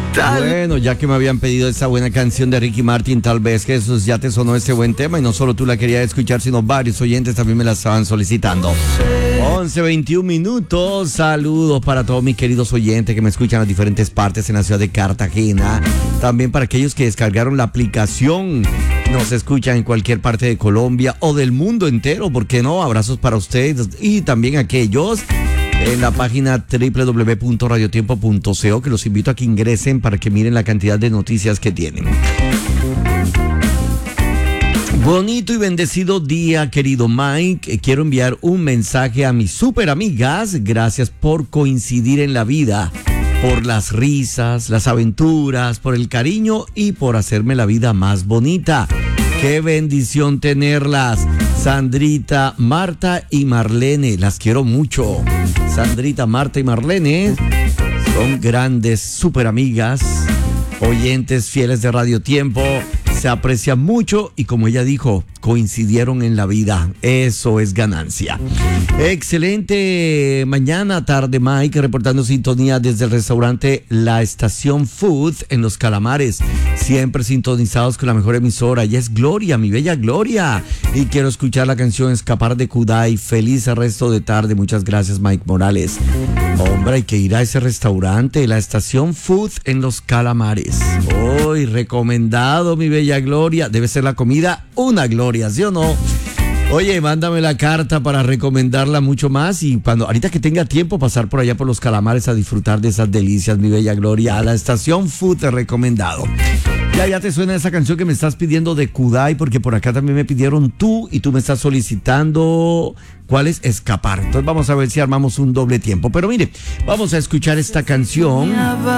Bueno, ya que me habían pedido esa buena canción de Ricky Martin, tal vez Jesús ya te sonó ese buen tema y no solo tú la querías escuchar, sino varios oyentes también me la estaban solicitando. 11:21 minutos, saludos para todos mis queridos oyentes que me escuchan en las diferentes partes en la ciudad de Cartagena. También para aquellos que descargaron la aplicación, nos escuchan en cualquier parte de Colombia o del mundo entero, ¿por qué no? Abrazos para ustedes y también aquellos en la página www.radiotiempo.co, que los invito a que ingresen para que miren la cantidad de noticias que tienen. Bonito y bendecido día, querido Mike. Quiero enviar un mensaje a mis super amigas. Gracias por coincidir en la vida, por las risas, las aventuras, por el cariño y por hacerme la vida más bonita. Qué bendición tenerlas. Sandrita, Marta y Marlene, las quiero mucho. Sandrita, Marta y Marlene son grandes super amigas, oyentes fieles de Radio Tiempo. Se aprecian mucho y, como ella dijo, coincidieron en la vida. Eso es ganancia. Excelente mañana, tarde, Mike, reportando sintonía desde el restaurante La Estación Food en Los Calamares. Siempre sintonizados con la mejor emisora. Ella es Gloria, mi bella Gloria. Y quiero escuchar la canción Escapar de Kudai. Feliz resto de tarde. Muchas gracias, Mike Morales. Hombre, hay que ir a ese restaurante, La Estación Food en Los Calamares. Hoy recomendado, mi bella Gloria. Debe ser la comida una gloria, ¿sí o no? Oye, mándame la carta para recomendarla mucho más y ahorita que tenga tiempo pasar por allá por Los Calamares a disfrutar de esas delicias, mi bella Gloria. A La Estación Food recomendado. Ya te suena esa canción que me estás pidiendo de Kudai, porque por acá también me pidieron tú y tú me estás solicitando cuál es Escapar. Entonces vamos a ver si armamos un doble tiempo. Pero mire, vamos a escuchar esta canción.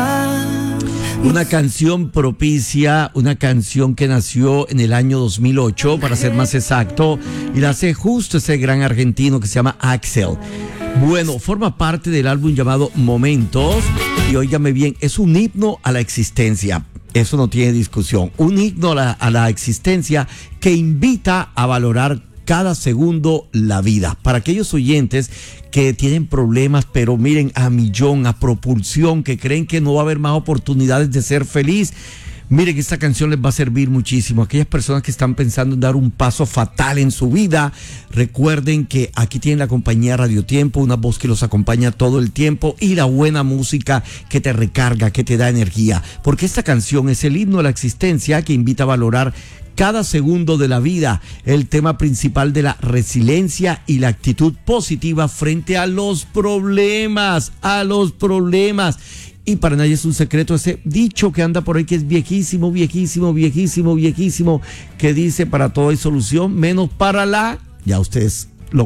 Una canción propicia, una canción que nació en el año 2008, para ser más exacto, y la hace justo ese gran argentino que se llama Axel. Bueno, forma parte del álbum llamado Momentos, y óigame bien, es un himno a la existencia. Eso no tiene discusión. Un himno a la existencia que invita a valorar cada segundo la vida. Para aquellos oyentes que tienen problemas, pero miren, a millón, a propulsión, que creen que no va a haber más oportunidades de ser feliz, miren, esta canción les va a servir muchísimo. Aquellas personas que están pensando en dar un paso fatal en su vida, recuerden que aquí tienen la compañía Radio Tiempo, una voz que los acompaña todo el tiempo y la buena música que te recarga, que te da energía. Porque esta canción es el himno a la existencia que invita a valorar cada segundo de la vida, el tema principal de la resiliencia y la actitud positiva frente a los problemas, Y para nadie es un secreto ese dicho que anda por ahí que es viejísimo, que dice: para todo hay solución, menos para la... Ya ustedes